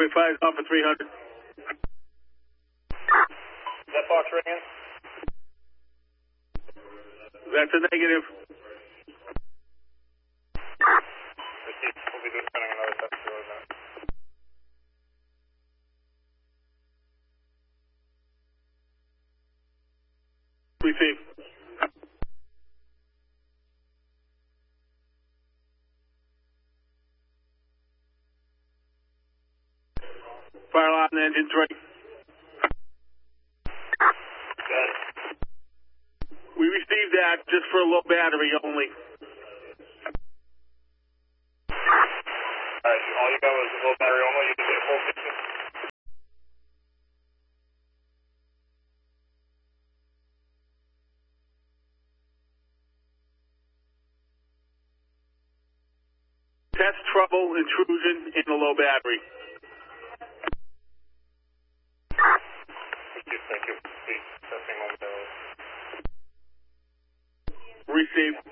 Runway 5 is off for 300. That Fox ringing? That's a negative. Received. We'll be running another test for that. Receive. Fire alarm on engine 3. Got it. We received that just for a low battery only. Alright, all you got was a low battery only. You didn't get a full picture. Test trouble, intrusion in the low battery. Thank you. Please, testing momentarily. Receive.